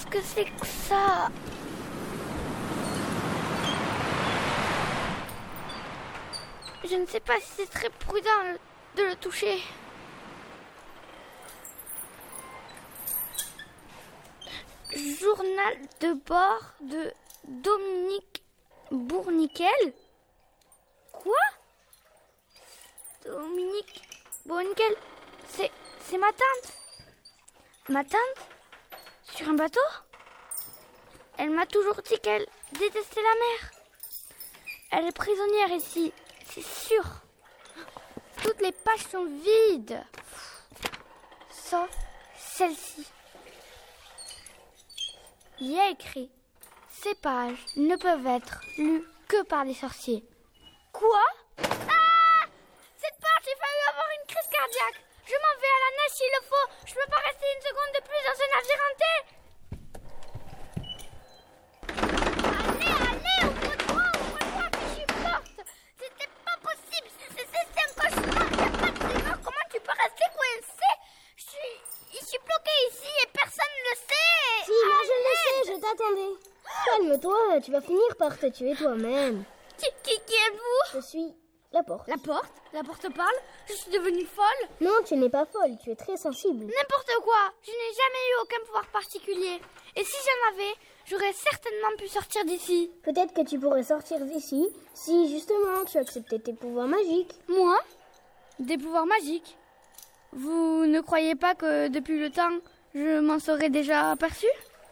que c'est que ça? Je ne sais pas si c'est très prudent de le toucher. Journal de bord de Dominique Bournickel. Quoi? Dominique Bournickel, c'est ma tante. Ma tante? Sur un bateau? Elle m'a toujours dit qu'elle détestait la mer. Elle est prisonnière ici, c'est sûr. Toutes les pages sont vides. Sauf celle-ci. Il y a écrit: ces pages ne peuvent être lues que par les sorciers. Quoi? Ah! Cette page, j'ai failli avoir une crise cardiaque. Je m'en vais à la nage s'il le faut. Je peux pas rester une seconde de plus dans ce navire hanté. Allez, ouvre-toi, fichue porte. C'était pas possible, c'est un cauchemar. Il n'y a pas de serrure. Comment tu peux rester coincé? Je suis bloquée ici et personne ne le sait. Si, moi je le sais, je t'attendais. Calme-toi, tu vas finir par te tuer toi-même. Qui êtes-vous? Je suis la porte. La porte? La porte parle? Je suis devenue folle? Non, tu n'es pas folle, tu es très sensible. N'importe quoi. Je n'ai jamais eu aucun pouvoir particulier. Et si j'en avais, j'aurais certainement pu sortir d'ici. Peut-être que tu pourrais sortir d'ici si justement tu acceptais tes pouvoirs magiques. Moi? Des pouvoirs magiques? Vous ne croyez pas que depuis le temps, je m'en serais déjà aperçu?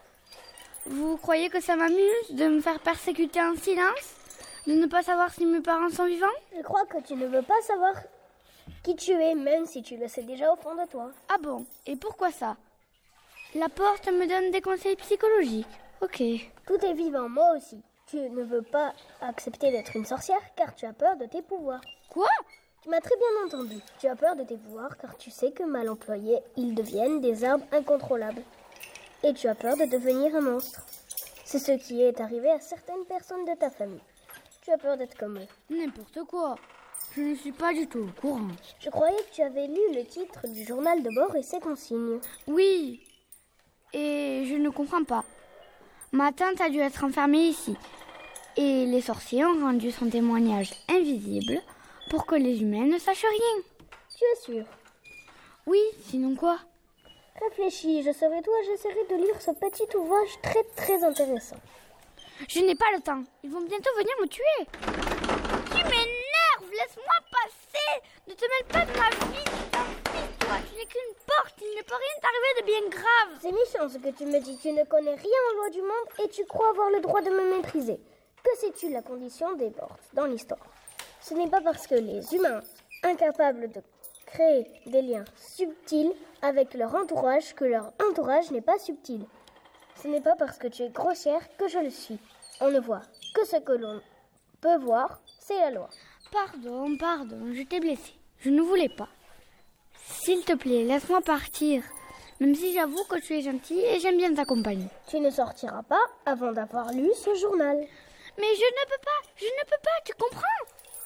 Vous croyez que ça m'amuse de me faire persécuter en silence? De ne pas savoir si mes parents sont vivants? Je crois que tu ne veux pas savoir qui tu es, même si tu le sais déjà au fond de toi. Ah bon? Et pourquoi ça? La porte me donne des conseils psychologiques. Ok. Tout est vivant, moi aussi. Tu ne veux pas accepter d'être une sorcière car tu as peur de tes pouvoirs. Quoi? Tu m'as très bien entendu. Tu as peur de tes pouvoirs car tu sais que mal employés, ils deviennent des armes incontrôlables. Et tu as peur de devenir un monstre. C'est ce qui est arrivé à certaines personnes de ta famille. Tu as peur d'être comme eux. N'importe quoi. Je ne suis pas du tout au courant. Je croyais que tu avais lu le titre du journal de bord et ses consignes. Oui. Et je ne comprends pas. Ma tante a dû être enfermée ici. Et les sorciers ont rendu son témoignage invisible pour que les humains ne sachent rien. Tu es sûr? Oui, sinon quoi? Réfléchis, je serai toi, j'essaierai de lire ce petit ouvrage très très intéressant. Je n'ai pas le temps. Ils vont bientôt venir me tuer. Tu m'énerves. Laisse-moi passer. Ne te mêle pas de ma vie. Tu t'enfuis, toi. Tu n'es qu'une porte. Il ne peut rien t'arriver de bien grave. C'est méchant ce que tu me dis. Tu ne connais rien aux lois du monde et tu crois avoir le droit de me maîtriser. Que sais-tu de la condition des portes dans l'histoire? Ce n'est pas parce que les humains, incapables de créer des liens subtils avec leur entourage, que leur entourage n'est pas subtil. Ce n'est pas parce que tu es grossière que je le suis. On ne voit que ce que l'on peut voir, c'est la loi. Pardon, je t'ai blessé. Je ne voulais pas. S'il te plaît, laisse-moi partir. Même si j'avoue que tu es gentil et j'aime bien ta compagnie. Tu ne sortiras pas avant d'avoir lu ce journal. Mais je ne peux pas, tu comprends?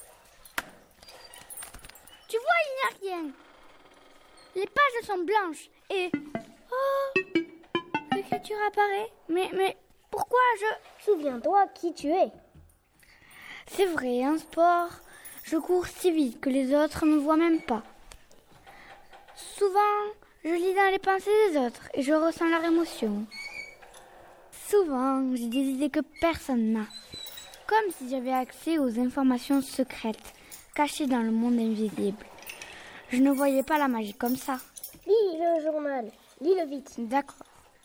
Tu vois, il n'y a rien. Les pages sont blanches et... Oh, l'écriture apparaît. Mais pourquoi Souviens-toi qui tu es. C'est vrai, en sport, je cours si vite que les autres ne me voient même pas. Souvent, je lis dans les pensées des autres et je ressens leur émotion. Souvent, j'ai des idées que personne n'a. Comme si j'avais accès aux informations secrètes, cachées dans le monde invisible. Je ne voyais pas la magie comme ça. Lis le journal. Lis-le vite. D'accord.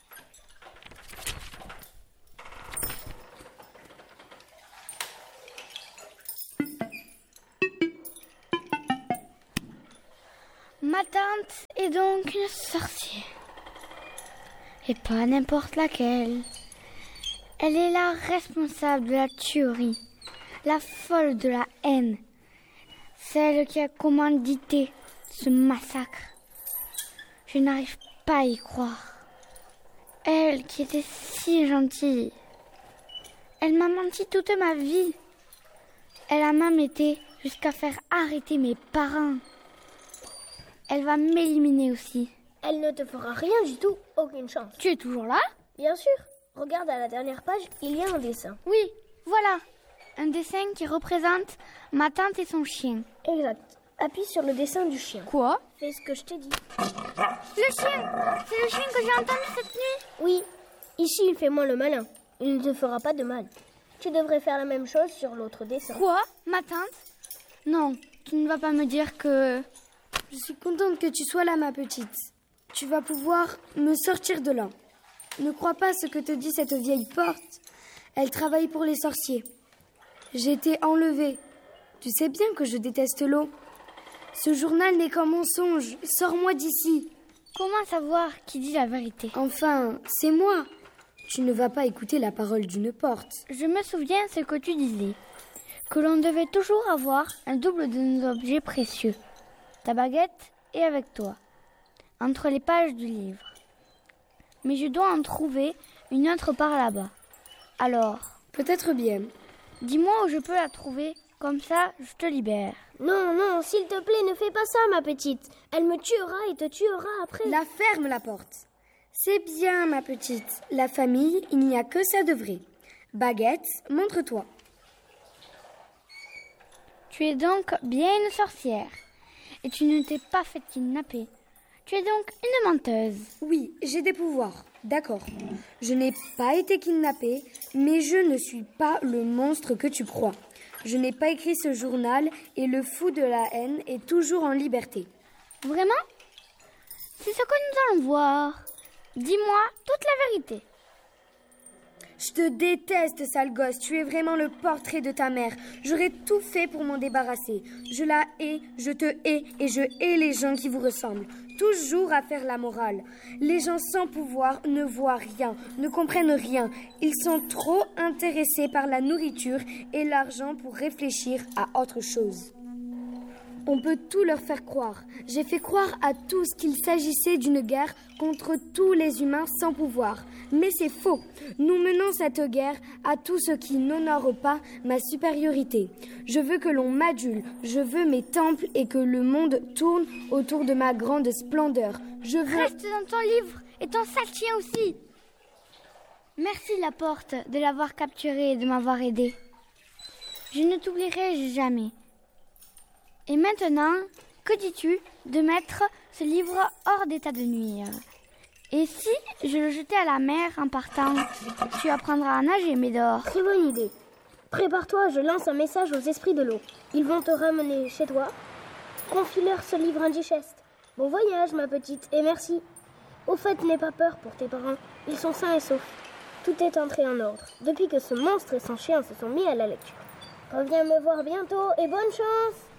Ma tante est donc une sorcière. Et pas n'importe laquelle. Elle est la responsable de la tuerie, la folle de la haine, celle qui a commandité ce massacre. Je n'arrive pas à y croire. Elle qui était si gentille. Elle m'a menti toute ma vie. Elle a même été jusqu'à faire arrêter mes parents. Elle va m'éliminer aussi. Elle ne te fera rien du tout, aucune chance. Tu es toujours là? Bien sûr. Regarde à la dernière page, il y a un dessin. Oui, voilà. Un dessin qui représente ma tante et son chien. Exact. Appuie sur le dessin du chien. Quoi? Fais ce que je t'ai dit. Le chien! C'est le chien que j'ai entendu cette nuit. Oui. Ici, il fait moins le malin. Il ne te fera pas de mal. Tu devrais faire la même chose sur l'autre dessin. Quoi? Ma tante? Non, tu ne vas pas me dire que... Je suis contente que tu sois là, ma petite. Tu vas pouvoir me sortir de là. Ne crois pas ce que te dit cette vieille porte. Elle travaille pour les sorciers. J'ai été enlevée. Tu sais bien que je déteste l'eau. Ce journal n'est qu'un mensonge. Sors-moi d'ici. Comment savoir qui dit la vérité? Enfin, c'est moi. Tu ne vas pas écouter la parole d'une porte. Je me souviens ce que tu disais. Que l'on devait toujours avoir un double de nos objets précieux. Ta baguette est avec toi. Entre les pages du livre. Mais je dois en trouver une autre par là-bas. Alors, Peut-être bien. dis-moi où je peux la trouver. Comme ça, je te libère. Non, non, s'il te plaît, ne fais pas ça, ma petite. Elle me tuera et te tuera après. La ferme, la porte. C'est bien, ma petite. La famille, il n'y a que ça de vrai. Baguette, montre-toi. Tu es donc bien une sorcière. Et tu ne t'es pas fait kidnapper. Tu es donc une menteuse. Oui, j'ai des pouvoirs. D'accord. Je n'ai pas été kidnappée, mais je ne suis pas le monstre que tu crois. Je n'ai pas écrit ce journal et le fou de la haine est toujours en liberté. Vraiment? C'est ce que nous allons voir. Dis-moi toute la vérité. Je te déteste, sale gosse. Tu es vraiment le portrait de ta mère. J'aurais tout fait pour m'en débarrasser. Je la hais, je te hais et je hais les gens qui vous ressemblent. Toujours à faire la morale. Les gens sans pouvoir ne voient rien, ne comprennent rien. Ils sont trop intéressés par la nourriture et l'argent pour réfléchir à autre chose. On peut tout leur faire croire. J'ai fait croire à tous qu'il s'agissait d'une guerre contre tous les humains sans pouvoir. Mais c'est faux. Nous menons cette guerre à tous ceux qui n'honorent pas ma supériorité. Je veux que l'on m'adule. Je veux mes temples et que le monde tourne autour de ma grande splendeur. Je veux... Reste dans ton livre et ton sale chien aussi. Merci la porte de l'avoir capturé et de m'avoir aidé. Je ne t'oublierai jamais. Et maintenant, que dis-tu de mettre ce livre hors d'état de nuire? Et si je le jetais à la mer en partant, tu apprendras à nager, Médor. Très bonne idée. Prépare-toi, je lance un message aux esprits de l'eau. Ils vont te ramener chez toi. Confie-leur ce livre indigeste. Bon voyage, ma petite, et merci. Au fait, n'aie pas peur pour tes parents. Ils sont sains et saufs. Tout est entré en ordre, depuis que ce monstre et son chien se sont mis à la lecture. Reviens me voir bientôt et bonne chance!